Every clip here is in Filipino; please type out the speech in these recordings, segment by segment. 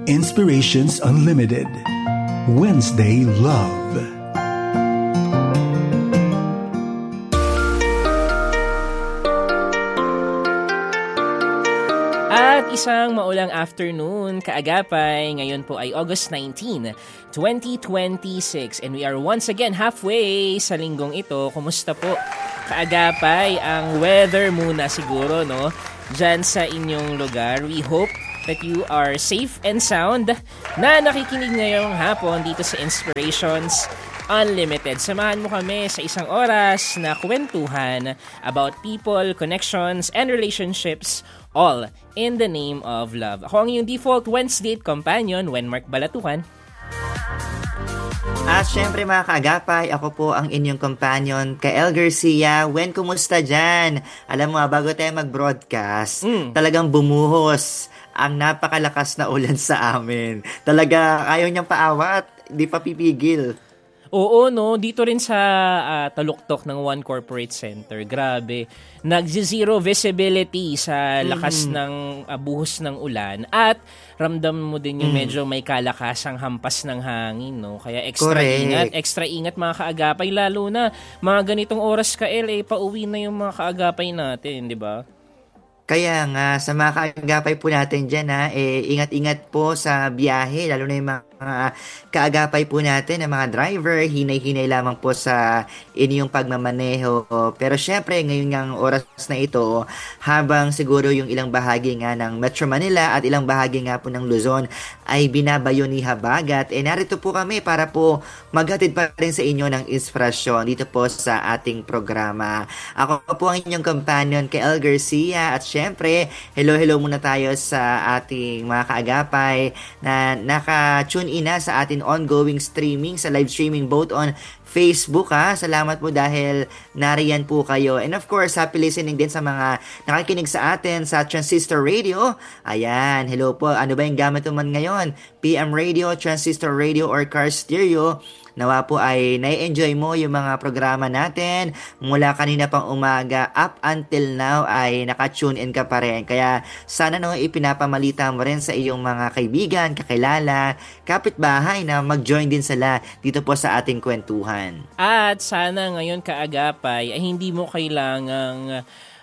Inspirations Unlimited. Wednesday Love. At isang maulang afternoon, kaagapay. Ngayon po ay August 19, 2026. And we are once again halfway sa linggong ito. Kumusta po, kaagapay? Ang weather muna siguro, no? Diyan sa inyong lugar. We hope that you are safe and sound na nakikinig ngayong hapon dito sa Inspirations Unlimited. Samahan mo kami sa isang oras na kwentuhan about people, connections, and relationships, all in the name of love. Ako ang iyong default Wednesday companion, Wenmark Balatuhan. At syempre mga kaagapay, ako po ang inyong companion, Kael Garcia. Wen, kumusta dyan? Alam mo, bago tayo mag-broadcast, talagang bumuhos ang napakalakas na ulan sa amin. Talaga, ayaw niyang paawat, di pa pipigil. Oo, no, dito rin sa Taluktok ng One Corporate Center. Grabe. Nag-zero visibility sa lakas ng buhos ng ulan at ramdam mo din yung medyo may kalakasang hampas ng hangin, no? Kaya extra ingat mga kaagapay, lalo na mga ganitong oras pauwi na yung mga kaagapay natin, di ba? Kaya nga, sa mga kaagapay po natin dyan, ingat-ingat po sa biyahe, lalo na yung mga kaagapay po natin, ang mga driver, hinay-hinay lamang po sa inyong pagmamaneho. Pero syempre, ngayon ng oras na ito, habang siguro yung ilang bahagi nga ng Metro Manila at ilang bahagi nga po ng Luzon ay binabayo ni habagat, narito po kami para po maghatid pa rin sa inyo ng inspirasyon dito po sa ating programa. Ako po ang inyong companion, Kael Garcia, at syempre, hello muna tayo sa ating mga kaagapay na naka-tune in na sa atin ongoing streaming, sa live streaming both on Facebook ha. Salamat po dahil nariyan po kayo. And of course, happy listening din sa mga nakikinig sa atin sa Transistor Radio. Ayan, hello po. Ano ba yung gamit mo man ngayon? PM Radio, Transistor Radio, or Car Stereo? Nawa po ay nai-enjoy mo yung mga programa natin. Mula kanina pang umaga up until now ay naka-tune in ka pa rin. Kaya sana ipinapamalita mo rin sa iyong mga kaibigan, kakilala, kapitbahay na mag-join din sila dito po sa ating kwentuhan. At sana ngayon kaagapay ay hindi mo kailangang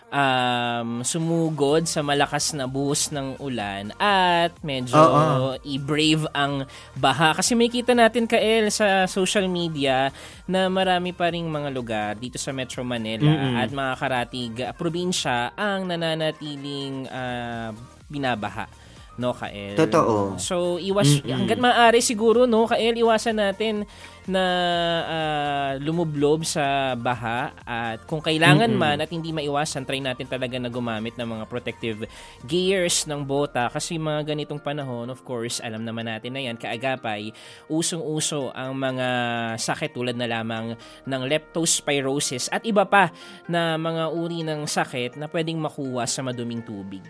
sumugod sa malakas na buhos ng ulan at medyo i-brave ang baha. Kasi may kita natin, Kael, sa social media na marami pa ring mga lugar dito sa Metro Manila at mga karatig probinsya ang nananatiling binabaha. No, Kael? Totoo. So, hanggat maaari siguro, no, Kael, iwasan natin na lumublob sa baha at kung kailangan man at hindi maiwasan, try natin talaga na gumamit ng mga protective gears ng bota kasi mga ganitong panahon, of course, alam naman natin na yan, kaagapay, usong-uso ang mga sakit tulad na lamang ng leptospirosis at iba pa na mga uri ng sakit na pwedeng makuha sa maduming tubig.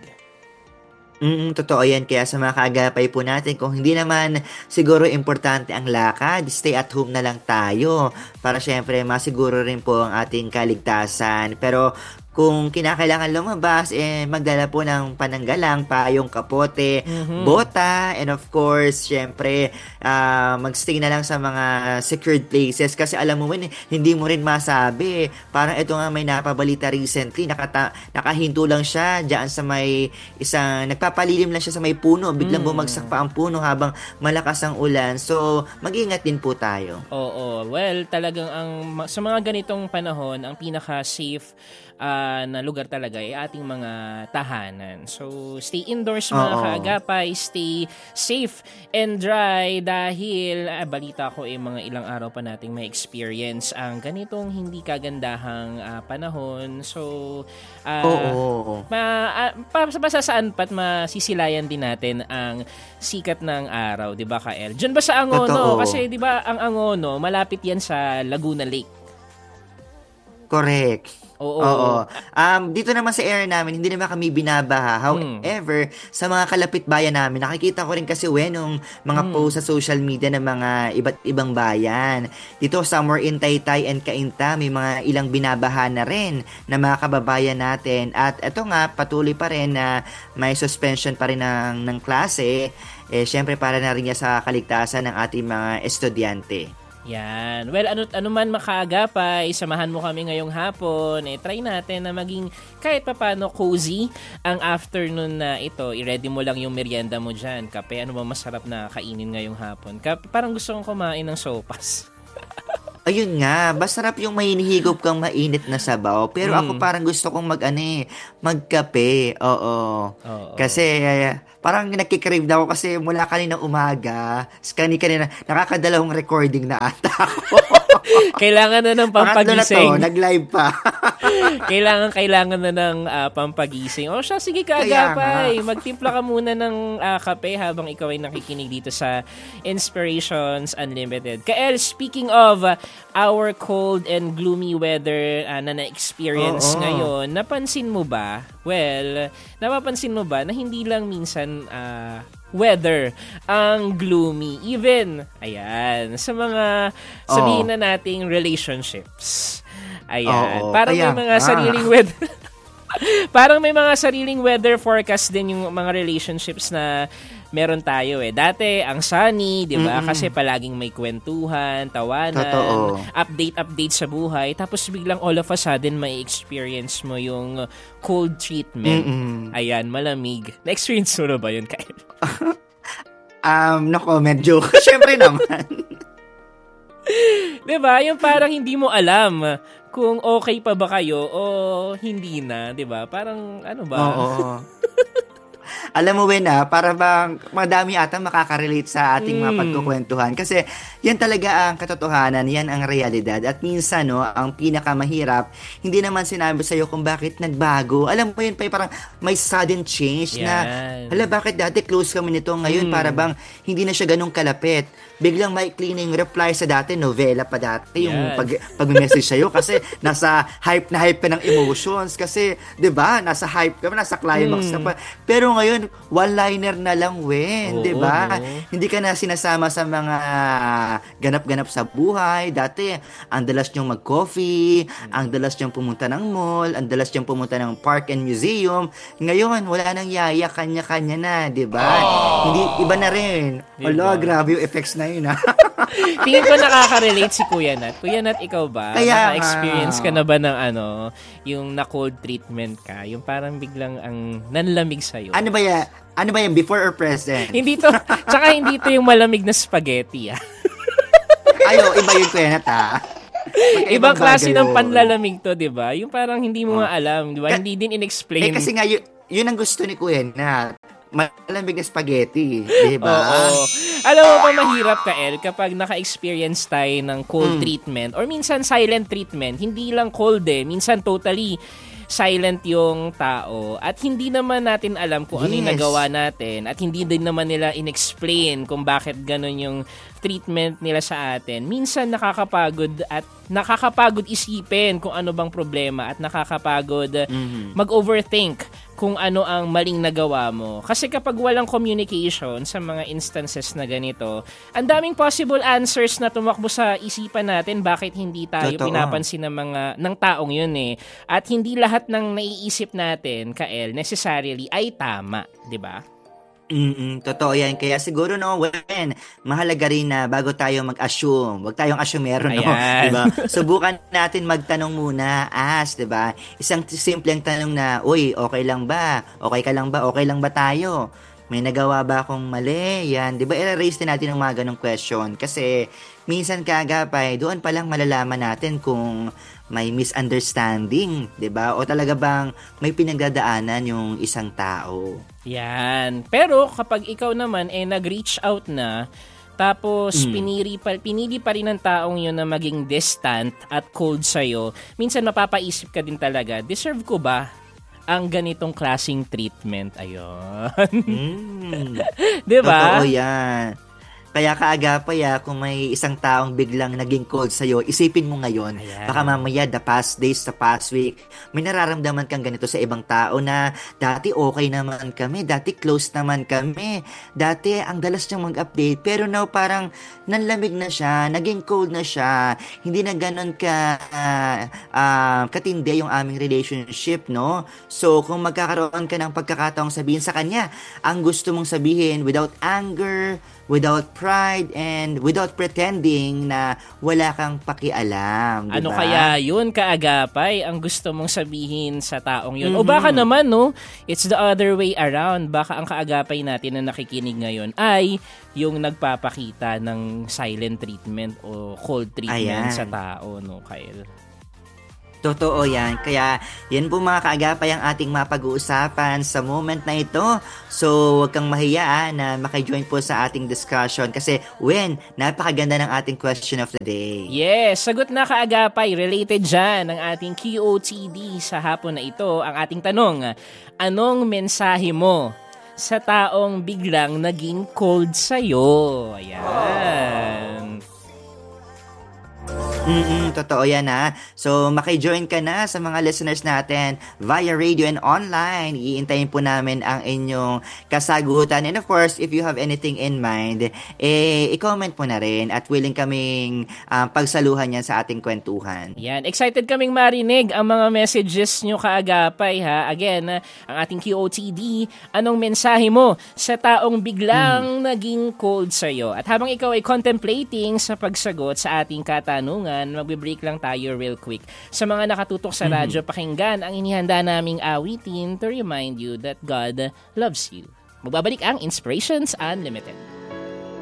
Totoo yan. Kaya sa mga kaagapay po natin, kung hindi naman siguro importante ang lakad, stay at home na lang tayo para syempre masiguro rin po ang ating kaligtasan. Pero kung kinakailangan lumabas, magdala po ng pananggalang, payong, kapote, bota, and of course, syempre, magstay na lang sa mga secured places kasi alam mo hindi mo rin masabi. Parang ito nga may napabalita recently, nakahinto lang siya dyan sa may isang, nagpapalilim lang siya sa may puno, biglang bumagsak pa ang puno habang malakas ang ulan. So, mag-ingat din po tayo. Oo, well, talagang sa mga ganitong panahon, ang pinaka-safe na lugar talaga ay ating mga tahanan. So, stay indoors mga kaagapay, stay safe and dry dahil balita ko mga ilang araw pa nating may experience ang ganitong hindi kagandahang panahon. So, saan pa't masisilayan din natin ang sikat ng araw, 'di ba, Kael? Diyan ba sa Angono? Kasi 'di ba ang Angono, malapit 'yan sa Laguna Lake. Correct. Oo. Dito naman sa area namin, hindi naman kami binabaha. However, sa mga kalapit bayan namin, nakikita ko rin kasi nung mga post sa social media ng mga iba't ibang bayan. Dito, somewhere in Taytay and Cainta, may mga ilang binabaha na rin na mga kababayan natin. At ito nga, patuloy pa rin na may suspension pa rin ng klase. Syempre, para na rin niya sa kaligtasan ng ating mga estudyante. Yan. Well, ano man makaagapay, samahan mo kami ngayong hapon. Try natin na maging kahit papano cozy ang afternoon na ito. I-ready mo lang yung merienda mo dyan. Kape, ano ba masarap na kainin ngayong hapon? Parang gusto kong kumain ng sopas. Ayun nga, masarap yung may hinihigop kang mainit na sabaw. Pero ako parang gusto kong magkape. Oo. Kasi parang nakikrave na ako kasi mula kanina umaga, kanina nakakadalawang recording na ata ako. Kailangan na ng pampagising. Na to, nag-live pa. Kailangan na ng pampagising. O siya, sige kaagapay. Magtimpla ka muna ng kape habang ikaw ay nakikinig dito sa Inspirations Unlimited. Kael, speaking of our cold and gloomy weather na na-experience ngayon, napapansin mo ba na hindi lang minsan weather ang gloomy, even sa mga sabihin na nating relationships. Parang may mga sariling weather parang may mga sariling weather forecast din yung mga relationships na meron tayo Dati, ang sunny, di ba? Kasi palaging may kwentuhan, tawanan, totoo. update sa buhay. Tapos biglang all of a sudden, may experience mo yung cold treatment. Malamig. Na-experience mo na ba yun, Kyle? No comment, joke. Siyempre naman. Di ba? Yung parang hindi mo alam kung okay pa ba kayo o hindi na, di ba? Parang ano ba? Oo. Alam mo, para bang madami ata makaka-relate sa ating mga pagkukwentuhan. Kasi yan talaga ang katotohanan, yan ang realidad. At minsan, ang pinakamahirap, hindi naman sinabi sa'yo kung bakit nagbago. Alam mo yun, parang may sudden change na, bakit dati close kami nito ngayon, para bang hindi na siya ganun kalapit. Biglang maikli na yung reply sa dati, novela pa dati, yung pag-message sa'yo. Kasi nasa hype na hype ka ng emotions. Kasi, di ba, nasa hype ka, nasa climax na pa. Pero ngayon, one-liner na lang, di ba? Hindi ka na sinasama sa mga ganap-ganap sa buhay. Dati, ang dalas niyong mag-coffee, ang dalas niyong pumunta ng mall, ang dalas niyong pumunta ng park and museum. Ngayon, wala nang yaya, kanya-kanya na, di ba? Hindi, iba na rin. Diba? Grabe yung effects na yun, Tingin ko nakaka-relate si Kuya Nat. Kuya Nat, ikaw ba? Naka-experience ka na ba ng yung na-cold treatment ka? Yung parang biglang ang nanlamig sa'yo. Ano ba yan? Before or present? Tsaka hindi to yung malamig na spaghetti, Iba yung Kuya Nat, Ibang klase ng panlalamig to, di ba? Yung parang hindi mo nga alam, di ba? Hindi din in-explain. Kasi nga, yun ang gusto ni Kuya Nat. Malamig na spaghetti, di ba? Oo. Alam mo pa mahirap, Kael, kapag naka-experience tayo ng cold treatment or minsan silent treatment, hindi lang cold minsan totally silent yung tao at hindi naman natin alam kung ano yung nagawa natin at hindi din naman nila in-explain kung bakit ganun yung treatment nila sa atin. Minsan nakakapagod isipin kung ano bang problema at nakakapagod mag-overthink kung ano ang maling nagawa mo. Kasi kapag walang communication sa mga instances na ganito, ang daming possible answers na tumakbo sa isipan natin bakit hindi tayo pinapansin ng taong yun At hindi lahat ng naiisip natin, Kael, necessarily ay tama, di ba? Totoo yan. Kaya siguro mahalaga rin na bago tayo mag-assume, wag tayong assumero, diba? Subukan natin magtanong muna, diba? Isang simpleng tanong na, uy, okay lang ba? Okay ka lang ba? Okay lang ba tayo? May nagawa ba akong mali? Yan, diba? I-raise din natin ang mga ganong question. Kasi minsan kaagapay, doon palang malalaman natin kung may misunderstanding, 'di ba? O talaga bang may pinagdadaanan yung isang tao. Yan. Pero kapag ikaw naman nag-reach out na tapos pinili pa rin ng taong yun na maging distant at cold sa'yo, minsan mapapaisip ka din talaga, deserve ko ba ang ganitong klaseng treatment? Ayun. 'Di ba? Totoo yan. Kaya kaagapay kung may isang taong biglang naging cold sa'yo, isipin mo ngayon. Ayan. Baka mamaya the past days, the past week, may nararamdaman kang ganito sa ibang tao na dati okay naman kami, dati close naman kami, dati ang dalas niyang mag-update, pero now parang nanlamig na siya, naging cold na siya, hindi na ganun katindi yung aming relationship, no? So, kung magkakaroon ka ng pagkakataong sabihin sa kanya, ang gusto mong sabihin without anger, without pride, and without pretending na wala kang pakialam. Diba? Ano kaya yun, kaagapay, ang gusto mong sabihin sa taong yun? O baka naman, no, it's the other way around. Baka ang kaagapay natin na nakikinig ngayon ay yung nagpapakita ng silent treatment o cold treatment sa tao, no, Kyle? Totoo yan. Kaya yan po mga kaagapay ang ating mapag-uusapan sa moment na ito. So huwag kang mahiya na makijoin po sa ating discussion kasi napakaganda ng ating question of the day. Yes, sagot na kaagapay. Related dyan ang ating QOTD sa hapon na ito. Ang ating tanong, anong mensahe mo sa taong biglang naging cold sa'yo? Ayan. Totoo yan So makijoin ka na sa mga listeners natin via radio and online. Iintayin po namin ang inyong kasagutan. And of course, if you have anything in mind, i-comment po na rin at willing kaming pagsaluhan yan sa ating kwentuhan. Yan, excited kaming marinig ang mga messages nyo kaagapay Again, ang ating QOTD, anong mensahe mo sa taong biglang naging cold sa'yo? At habang ikaw ay contemplating sa pagsagot sa ating katanungan, magbe-break lang tayo real quick. Sa mga nakatutok sa radyo, pakinggan ang inihanda naming awitin to remind you that God loves you. Magbabalik ang Inspirations Unlimited.